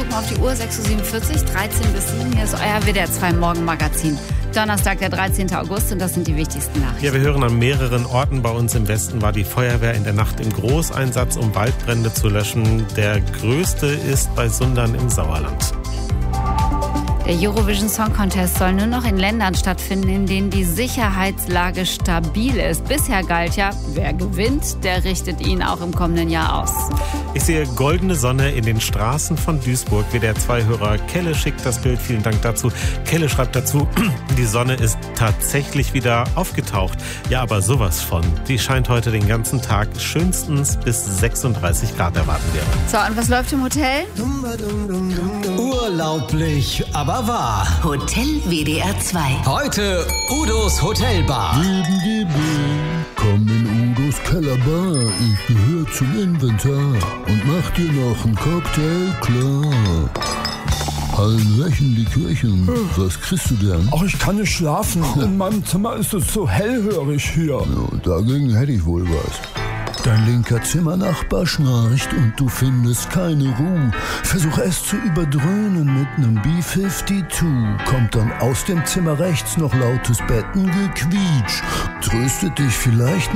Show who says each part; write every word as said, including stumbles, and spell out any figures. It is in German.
Speaker 1: gucken wir auf die Uhr, sechs Uhr siebenundvierzig, dreizehn bis sieben. Hier ist euer W D R zwei Morgenmagazin. Donnerstag, der dreizehnten August, und das sind die wichtigsten Nachrichten.
Speaker 2: Ja, wir hören, an mehreren Orten bei uns im Westen war die Feuerwehr in der Nacht im Großeinsatz, um Waldbrände zu löschen. Der größte ist bei Sundern im Sauerland.
Speaker 1: Der Eurovision Song Contest soll nur noch in Ländern stattfinden, in denen die Sicherheitslage stabil ist. Bisher galt ja, wer gewinnt, der richtet ihn auch im kommenden Jahr aus.
Speaker 2: Ich sehe goldene Sonne in den Straßen von Duisburg. W D R zwei Hörer Kelle schickt das Bild. Vielen Dank dazu. Kelle schreibt dazu, die Sonne ist tatsächlich wieder aufgetaucht. Ja, aber sowas von. Die scheint heute den ganzen Tag. Schönstens bis sechsunddreißig Grad erwarten wir.
Speaker 1: So, und was läuft im Hotel?
Speaker 3: Urlaublich, aber wahr.
Speaker 4: Hotel W D R zwei.
Speaker 3: Heute Udos Hotelbar.
Speaker 5: Geben, geben, komm in Udos Kellerbar. Ich gehöre zum Inventar und mach dir noch einen Cocktail klar. Allen welchen Likörchen, was kriegst du denn?
Speaker 6: Ach, ich kann nicht schlafen. In meinem Zimmer ist es so hellhörig hier.
Speaker 5: Ja, dagegen hätte ich wohl was. Dein linker Zimmernachbar schnarcht und du findest keine Ruhe. Versuch es zu überdröhnen mit nem B zweiundfünfzig. Kommt dann aus dem Zimmer rechts noch lautes Bettengequietsch. Tröstet dich vielleicht